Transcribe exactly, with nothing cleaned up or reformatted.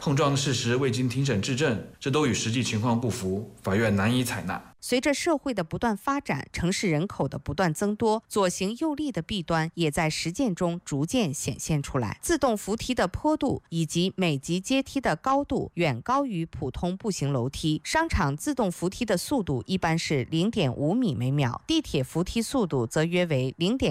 碰撞的事实未经庭审质证，这都与实际情况不符，法院难以采纳。 随着社会的不断发展，城市人口的不断增多，左行右立的弊端也在实践中逐渐显现出来。自动扶梯的坡度以及每级阶梯的高度远高于普通步行楼梯，商场自动扶梯的速度一般是零点五米每秒，地铁扶梯速度则约为零点